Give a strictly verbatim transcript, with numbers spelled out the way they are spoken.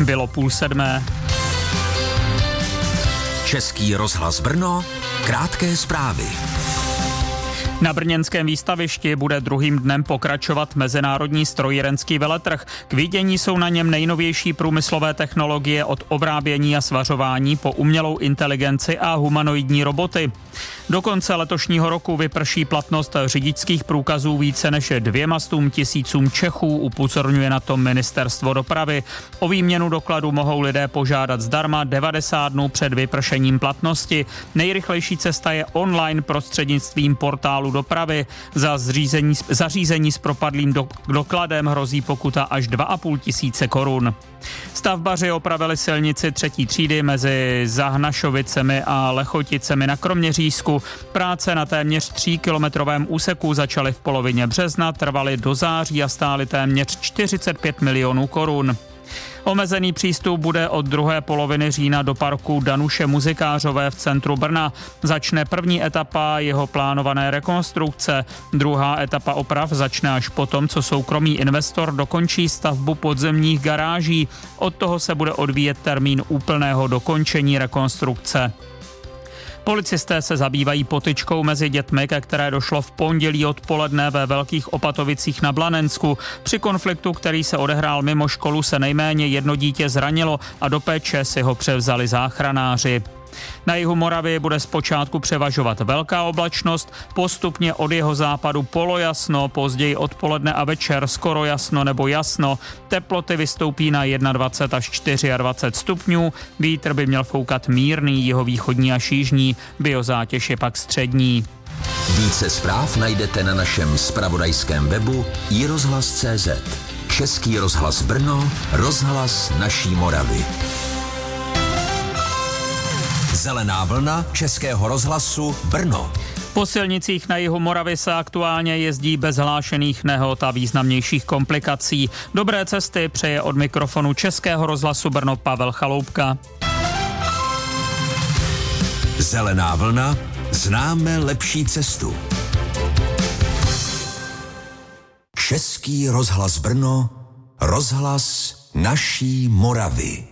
Bylo půl sedmé. Český rozhlas Brno, krátké zprávy. Na brněnském výstavišti bude druhým dnem pokračovat mezinárodní strojírenský veletrh. K vidění jsou na něm nejnovější průmyslové technologie od obrábění a svařování po umělou inteligenci a humanoidní roboty. Do konce letošního roku vyprší platnost řidičských průkazů více než dvěma stům tisícům Čechů, upozorňuje na to Ministerstvo dopravy. O výměnu dokladu mohou lidé požádat zdarma devadesát dnů před vypršením platnosti. Nejrychlejší cesta je online prostřednictvím portálu dopravy. Za zřízení, zařízení s propadlým do, dokladem hrozí pokuta až dva a půl tisíce korun. Stavbaři opravili silnici třetí třídy mezi Zahnašovicemi a Lechoticemi na Kroměřížsku. Práce na téměř tříkilometrovém úseku začaly v polovině března, trvaly do září a stály téměř čtyřicet pět milionů korun. Omezený přístup bude od druhé poloviny října do parku Danuše Muzikářové v centru Brna. Začne první etapa jeho plánované rekonstrukce. Druhá etapa oprav začne až potom, co soukromý investor dokončí stavbu podzemních garáží. Od toho se bude odvíjet termín úplného dokončení rekonstrukce. Policisté se zabývají potyčkou mezi dětmi, ke které došlo v pondělí odpoledne ve Velkých Opatovicích na Blanensku. Při konfliktu, který se odehrál mimo školu, se nejméně jedno dítě zranilo a do péče si ho převzali záchranáři. Na jihu Moravy bude zpočátku převažovat velká oblačnost, postupně od jeho západu polojasno, později odpoledne a večer skoro jasno nebo jasno. Teploty vystoupí na dvacet jedna až dvacet čtyři stupňů, vítr by měl foukat mírný, jihovýchodní až jižní, biozátěž je pak střední. Více zpráv najdete na našem zpravodajském webu i rozhlas tečka cé zet. Český rozhlas Brno, rozhlas naší Moravy. Zelená vlna Českého rozhlasu Brno. Po silnicích na jihu Moravy se aktuálně jezdí bez hlášených nehod a významnějších komplikací. Dobré cesty přeje od mikrofonu Českého rozhlasu Brno Pavel Chaloupka. Zelená vlna, známe lepší cestu. Český rozhlas Brno, rozhlas naší Moravy.